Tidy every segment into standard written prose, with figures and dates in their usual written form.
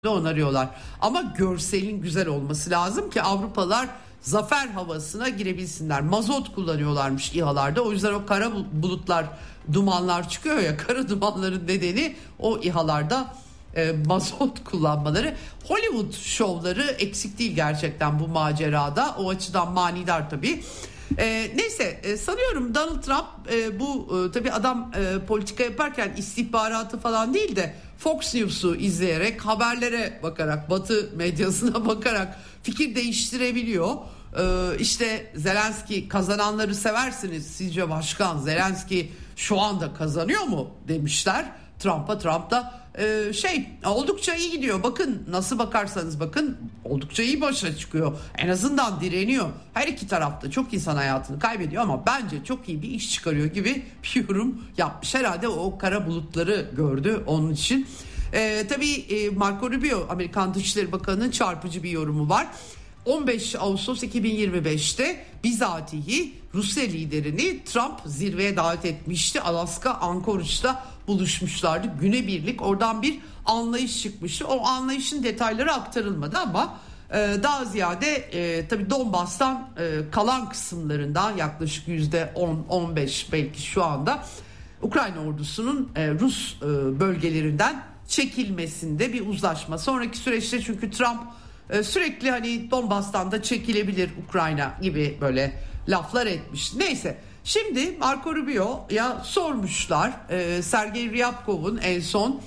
onarıyorlar. Ama görselin güzel olması lazım ki Avrupalılar zafer havasına girebilsinler. Mazot kullanıyorlarmış İHA'larda. O yüzden o kara bulutlar, dumanlar çıkıyor ya, kara dumanların nedeni o İHA'larda mazot kullanmaları. Hollywood şovları eksik değil gerçekten bu macerada. O açıdan manidar tabii. Neyse sanıyorum Donald Trump bu tabii adam politika yaparken istihbaratı falan değil de Fox News'u izleyerek, haberlere bakarak, Batı medyasına bakarak fikir değiştirebiliyor. İşte Zelenski, kazananları seversiniz, sizce başkan Zelenski şu anda kazanıyor mu demişler Trump'a. Trump da oldukça iyi gidiyor, bakın nasıl bakarsanız bakın oldukça iyi başa çıkıyor, en azından direniyor, her iki tarafta çok insan hayatını kaybediyor ama bence çok iyi bir iş çıkarıyor gibi bir yorum yapmış. Herhalde o kara bulutları gördü onun için. Tabii Marco Rubio, Amerikan Dışişleri Bakanı'nın çarpıcı bir yorumu var. 15 Ağustos 2025'te bizatihi Rusya liderini Trump zirveye davet etmişti. Alaska Anchorage'da buluşmuşlardı. Günebirlik oradan bir anlayış çıkmıştı. O anlayışın detayları aktarılmadı ama daha ziyade tabii Donbas'tan kalan kısımlarından yaklaşık %10-15 belki şu anda Ukrayna ordusunun Rus bölgelerinden çekilmesinde bir uzlaşma. Sonraki süreçte çünkü Trump sürekli hani Donbas'tan da çekilebilir Ukrayna gibi böyle laflar etmiş. Neyse, şimdi Marco Rubio'ya sormuşlar. Sergey Ryabkov'un en son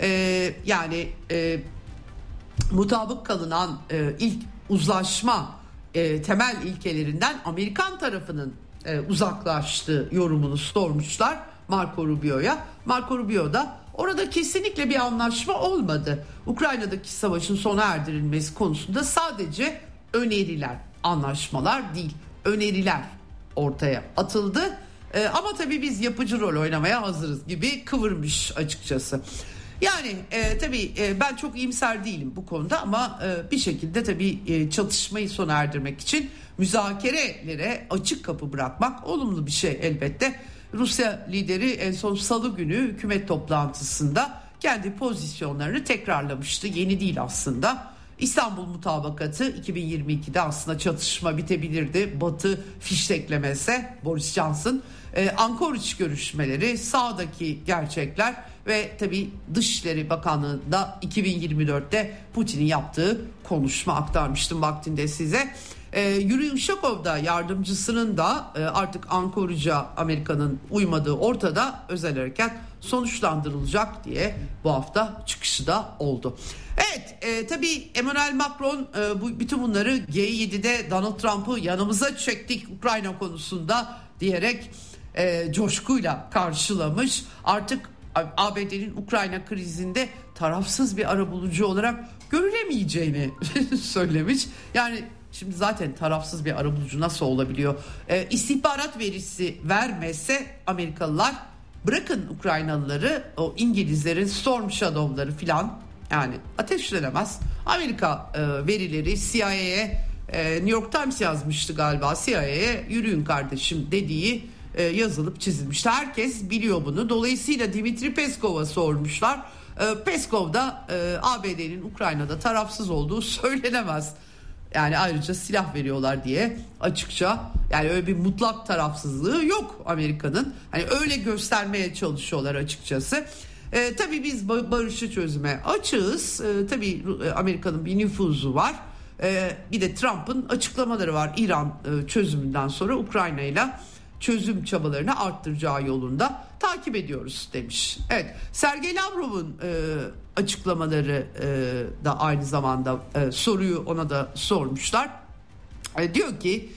mutabık kalınan ilk uzlaşma temel ilkelerinden Amerikan tarafının uzaklaştığı yorumunu sormuşlar Marco Rubio'ya. Marco Rubio da orada kesinlikle bir anlaşma olmadı. Ukrayna'daki savaşın sona erdirilmesi konusunda sadece öneriler, anlaşmalar değil, öneriler ortaya atıldı. Ama tabii biz yapıcı rol oynamaya hazırız gibi kıvırmış açıkçası. Yani tabii ben çok iyimser değilim bu konuda ama bir şekilde tabii çatışmayı sona erdirmek için müzakerelere açık kapı bırakmak olumlu bir şey elbette. Rusya lideri en son Salı günü hükümet toplantısında kendi pozisyonlarını tekrarlamıştı. Yeni değil aslında. İstanbul Mutabakatı 2022'de aslında çatışma bitebilirdi. Batı fişteklemese Boris Johnson. Anchorage görüşmeleri, sağdaki gerçekler ve tabii Dışişleri Bakanlığı'nda 2024'te Putin'in yaptığı konuşma aktarmıştım vaktinde size. Yuri Ushakov da yardımcısının da artık Anchorage'a Amerika'nın uymadığı ortada, özel harekat sonuçlandırılacak diye bu hafta çıkışı da oldu. Evet, tabii Emmanuel Macron bütün bunları G7'de Donald Trump'ı yanımıza çektik Ukrayna konusunda diyerek coşkuyla karşılamış. Artık ABD'nin Ukrayna krizinde tarafsız bir arabulucu olarak görülemeyeceğini söylemiş. Yani şimdi zaten tarafsız bir arabulucu nasıl olabiliyor? İstihbarat verisi vermezse Amerikalılar, bırakın Ukraynalıları, o İngilizlerin Storm Shadow'ları filan yani ateşlenemez. Amerika verileri CIA'ye, New York Times yazmıştı galiba, CIA'ye yürüyün kardeşim dediği yazılıp çizilmişti. Herkes biliyor bunu. Dolayısıyla Dimitri Peskov'a sormuşlar. Peskov da ABD'nin Ukrayna'da tarafsız olduğu söylenemez. Yani ayrıca silah veriyorlar diye açıkça, yani öyle bir mutlak tarafsızlığı yok Amerika'nın. Hani öyle göstermeye çalışıyorlar açıkçası. Tabii biz barışı çözüme açığız. Tabii Amerika'nın bir nüfuzu var. Bir de Trump'ın açıklamaları var. İran çözümünden sonra Ukrayna'yla çözüm çabalarını arttıracağı yolunda takip ediyoruz demiş. Evet, Sergey Lavrov'un açıklamaları da aynı zamanda soruyu ona da sormuşlar. Diyor ki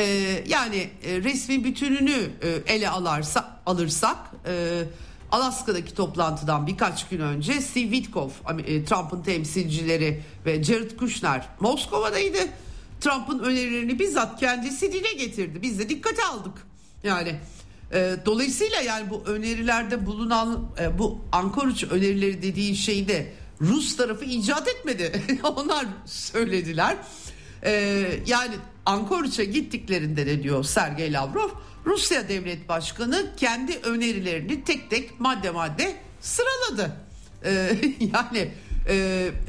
resmi bütününü ele alırsak Alaska'daki toplantıdan birkaç gün önce Steve Witkoff, Trump'ın temsilcileri ve Jared Kushner Moskova'daydı. Trump'ın önerilerini bizzat kendisi dile getirdi. Biz de dikkate aldık. Yani dolayısıyla yani bu önerilerde bulunan bu Anchorage önerileri dediği şeyi de Rus tarafı icat etmedi. Onlar söylediler. Yani Anchorage'a gittiklerinde de diyor Sergey Lavrov, Rusya Devlet Başkanı kendi önerilerini tek tek madde madde sıraladı.